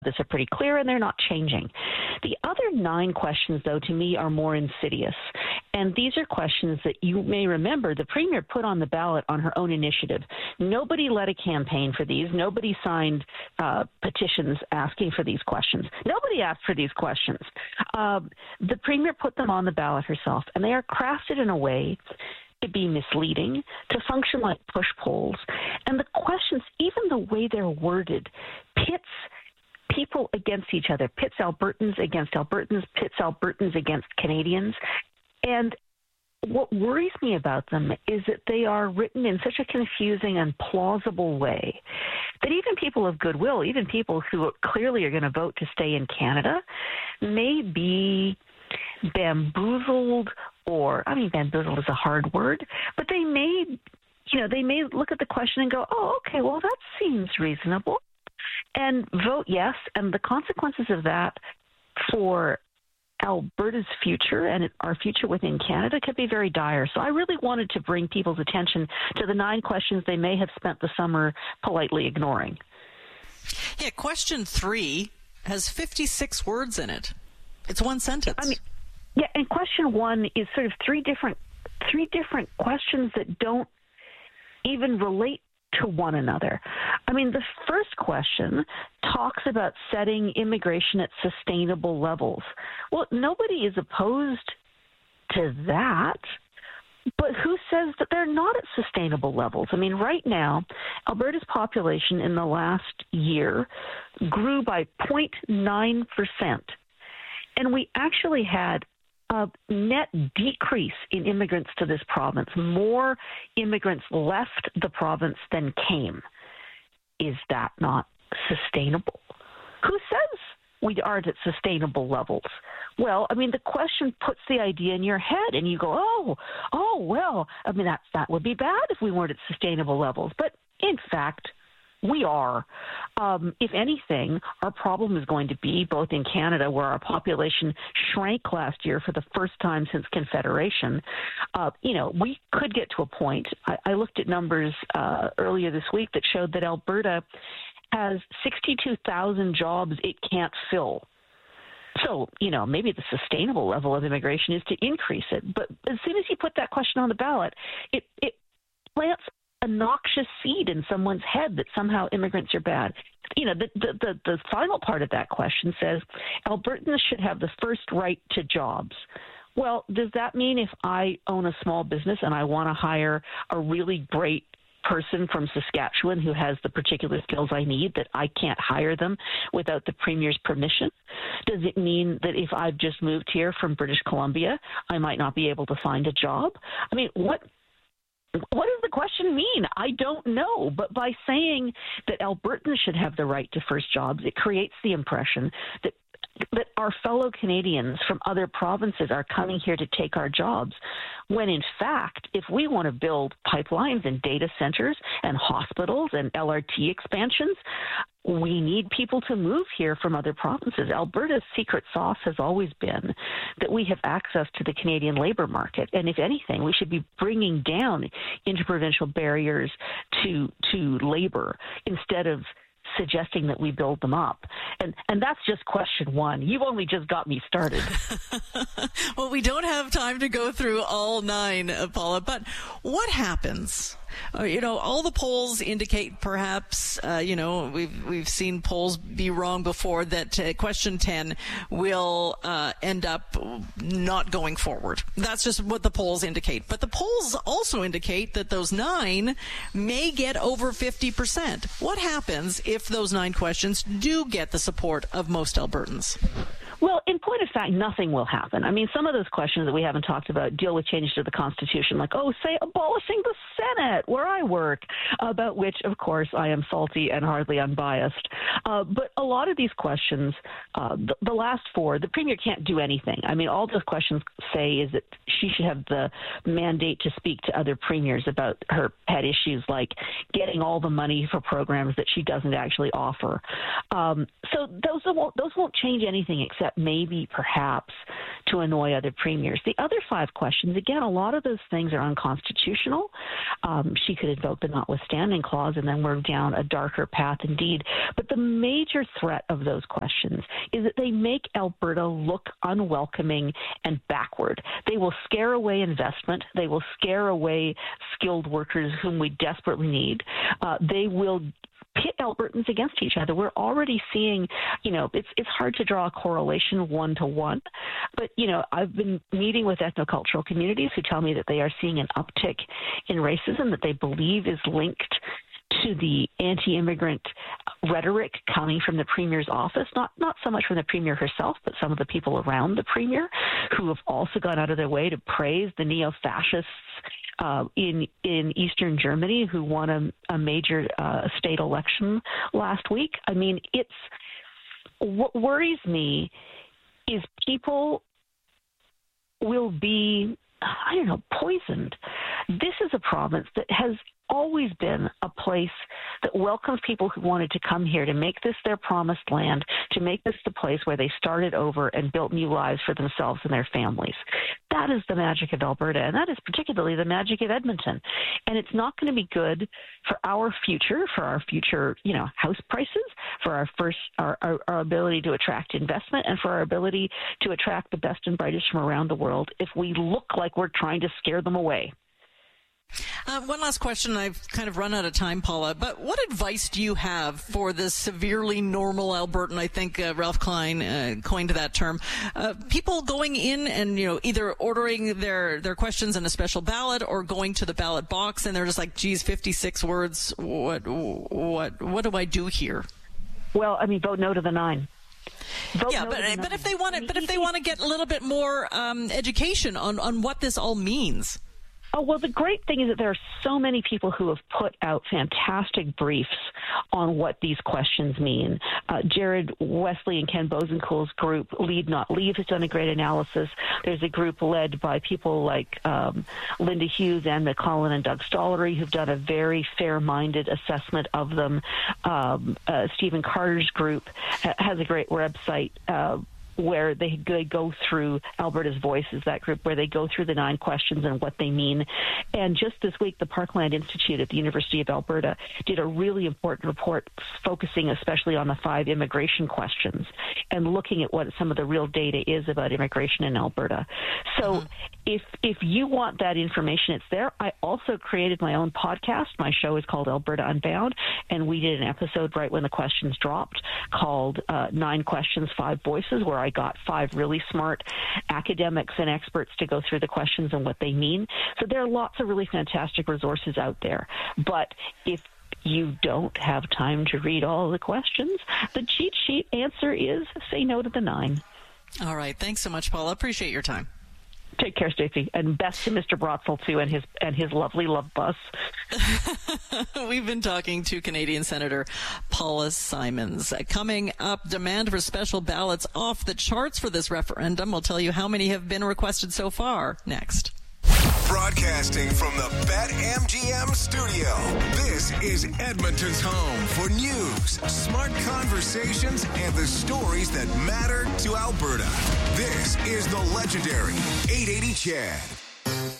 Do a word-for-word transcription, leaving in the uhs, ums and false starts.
this are pretty clear and they're not changing. The other nine questions, though, to me are more insidious. And these are questions that you may remember the Premier put on the ballot on her own initiative. Nobody led a campaign for these. Nobody signed uh, petitions asking for these questions. Nobody asked for these questions. Uh, the Premier put them on the ballot herself, and they are crafted in a way to be misleading, to function like push polls. And the questions, even the way they're worded, pits people against each other, pits Albertans against Albertans, pits Albertans against Canadians. And what worries me about them is that they are written in such a confusing and plausible way that even people of goodwill, even people who clearly are going to vote to stay in Canada, may be bamboozled or, I mean, bamboozled is a hard word, but they may, you know, they may look at the question and go, oh, okay, well, that seems reasonable, and vote yes. And the consequences of that for Alberta's future and our future within Canada could be very dire. So I really wanted to bring people's attention to the nine questions they may have spent the summer politely ignoring. Yeah, question three has fifty-six words in it. It's one sentence. I mean, yeah, and question one is sort of three different three different questions that don't even relate to one another. I mean, the first question talks about setting immigration at sustainable levels. Well, nobody is opposed to that, but who says that they're not at sustainable levels? I mean, right now, Alberta's population in the last year grew by zero point nine percent, and we actually had a net decrease in immigrants to this province. More immigrants left the province than came. Is that not sustainable? Who says we aren't at sustainable levels? Well, I mean, the question puts the idea in your head, and you go, oh, oh, well, I mean, that, that would be bad if we weren't at sustainable levels. But in fact, we are. Um, if anything, our problem is going to be both in Canada, where our population shrank last year for the first time since Confederation. Uh, you know, we could get to a point. I, I looked at numbers uh, earlier this week that showed that Alberta has sixty-two thousand jobs it can't fill. So, you know, maybe the sustainable level of immigration is to increase it. But as soon as you put that question on the ballot, it, it plants a noxious seed in someone's head that somehow immigrants are bad. You know, the, the, the, the final part of that question says Albertans should have the first right to jobs. Well, does that mean if I own a small business and I want to hire a really great person from Saskatchewan who has the particular skills I need, that I can't hire them without the Premier's permission? Does it mean that if I've just moved here from British Columbia, I might not be able to find a job? I mean, what What does the question mean? I don't know. But by saying that Albertans should have the right to first jobs, it creates the impression that that our fellow Canadians from other provinces are coming here to take our jobs, when in fact, if we want to build pipelines and data centers and hospitals and L R T expansions, we need people to move here from other provinces. Alberta's secret sauce has always been that we have access to the Canadian labor market. And if anything, we should be bringing down interprovincial barriers to to labor instead of suggesting that we build them up. And and that's just question one. You've only just got me started. Well, we don't have time to go through all nine, uh, Paula, but what happens? Uh, you know, all the polls indicate perhaps, uh, you know, we've we've seen polls be wrong before, that uh, question ten will uh, end up not going forward. That's just what the polls indicate. But the polls also indicate that those nine may get over fifty percent. What happens if those nine questions do get the support of most Albertans? Well, in point of fact, nothing will happen. I mean, some of those questions that we haven't talked about deal with changes to the Constitution, like, oh, say, abolishing the Senate, where I work, about which, of course, I am salty and hardly unbiased. Uh, but a lot of these questions, uh, the, the last four, the Premier can't do anything. I mean, all those questions say is that she should have the mandate to speak to other premiers about her pet issues, like getting all the money for programs that she doesn't actually offer. Um, so those won't, those won't change anything except maybe perhaps to annoy other premiers. The other five questions, again, a lot of those things are unconstitutional. Um, she could invoke the notwithstanding clause, and then we're down a darker path indeed. But the major threat of those questions is that they make Alberta look unwelcoming and backward. They will scare away investment. They will scare away skilled workers whom we desperately need. Uh, they will pit Albertans against each other. We're already seeing, you know, it's it's hard to draw a correlation one to one, but, you know, I've been meeting with ethnocultural communities who tell me that they are seeing an uptick in racism that they believe is linked to the anti-immigrant rhetoric coming from the Premier's office, not not so much from the Premier herself, but some of the people around the Premier who have also gone out of their way to praise the neo-fascists uh, in in Eastern Germany who won a, a major uh, state election last week. I mean, it's what worries me is people will be, I don't know, poisoned. This is a province that has always been a place that welcomes people who wanted to come here to make this their promised land, to make this the place where they started over and built new lives for themselves and their families. That is the magic of Alberta, and that is particularly the magic of Edmonton. And it's not going to be good for our future, for our future, you know, house prices, for our first, our, our, our ability to attract investment, and for our ability to attract the best and brightest from around the world if we look like we're trying to scare them away. Uh, one last question. I've kind of run out of time, Paula, but what advice do you have for the severely normal Albertan? I think uh, Ralph Klein uh, coined that term. Uh, people going in and, you know, either ordering their, their questions in a special ballot or going to the ballot box, and they're just like, geez, fifty-six words. What, what, what do I do here? Well, I mean, vote no to the nine. Vote yeah, no but to the but nine. if they want to, but if they want to get a little bit more um, education on, on what this all means. Oh, well, the great thing is that there are so many people who have put out fantastic briefs on what these questions mean. Uh, Jared Wesley and Ken Bosenkool's group, Lead Not Leave, has done a great analysis. There's a group led by people like um, Linda Hughes, Ann McCollin, and Doug Stollery who've done a very fair-minded assessment of them. Um, uh, Stephen Carter's group ha- has a great website, uh, where they go through Alberta's Voices, that group, where they go through the nine questions and what they mean. And just this week, the Parkland Institute at the University of Alberta did a really important report focusing especially on the five immigration questions and looking at what some of the real data is about immigration in Alberta. So mm-hmm. if if you want that information, it's there. I also created my own podcast. My show is called Alberta Unbound, and we did an episode right when the questions dropped called uh, Nine Questions, Five Voices, where I got five really smart academics and experts to go through the questions and what they mean. So there are lots of really fantastic resources out there. But if you don't have time to read all the questions, the cheat sheet answer is say no to the nine. All right. Thanks so much, Paula. Appreciate your time. Take care, Stacey, and best to Mister Brotzel too, and his and his lovely love bus. We've been talking to Canadian Senator Paula Simons. Coming up, demand for special ballots off the charts for this referendum. We'll tell you how many have been requested so far. Next. Broadcasting from the BetMGM studio, this is Edmonton's home for news, smart conversations, and the stories that matter to Alberta. This is the legendary eight eighty C H E D.